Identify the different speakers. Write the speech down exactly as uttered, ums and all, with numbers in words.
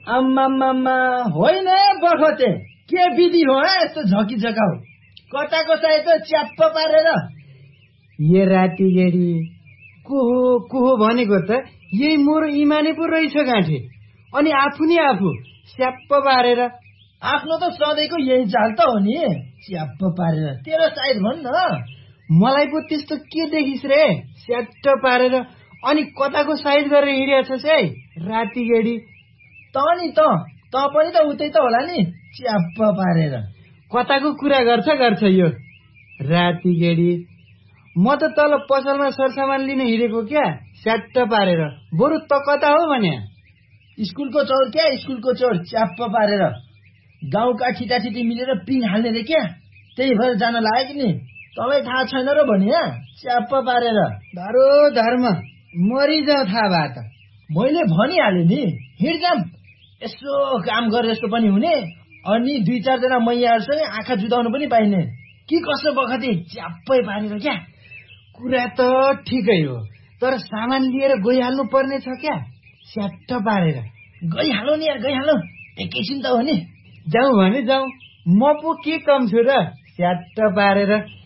Speaker 1: आम्माम्माम्मा होइन बखते के विधि हो यस्तो झकी झकाउ कताको चाहिँ त च्याप्प पारेर
Speaker 2: ये राती गेडी कुहो कुहो भनेको त यही मोरो इमाने पो रहेछ गाँठे अनि आफू नि आफू च्याप्प पारेर
Speaker 1: आफ्नो त सधैँको यही चाल त हो नि च्याप्प पारेर तेरो साइड भन् न
Speaker 2: मलाई पो त्यस्तो के देखिस रे स्याट्ट पारेर अनि कताको साइड गरेर हिँडेछस् है राती गेडी
Speaker 1: त नि त त पनि त उतै त होला नि च्याप्प पारेर
Speaker 2: कताको कुरा गर्छ गर्छ यो राती गेडी म त तल पसलमा सरसामान लिन हिँडेको क्या स्याट्ट पारेर बरु त कता हो भने
Speaker 1: स्कुलको चौर क्या स्कुलको चौर च्याप्प पारेर गाउँका ठिटाठिटी मिलेर पिङ हाल्ने रे क्या त्यही भएर जान लाग्यो नि तँलाई थाहा छैन र भने च्याप्प पारेर
Speaker 2: धरो धर्म मरिजाउ थाहा भए त
Speaker 1: मैले भनिहालेँ नि हिँड्जाम यसो काम गरे जस्तो पनि हुने अनि दुई चारजना मैयाहरूसँग आँखा जुदाउनु पनि पाइने कि कसो बखती च्याप्पै पारेर क्या
Speaker 2: कुरा त ठिकै हो तर सामान लिएर गइहाल्नु पर्ने छ क्या स्याट्ट पारेर
Speaker 1: गइहालौ नि यार गइहालौ एकैछिन त हो नि
Speaker 2: जाउँ भने जाउँ म पो के कम छु र स्याट्ट पारेर